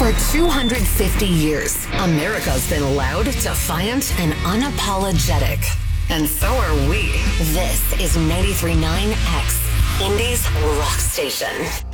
For 250 years, America's been loud, defiant, and unapologetic. And so are we. This is 93.9 X, Indy's rock station.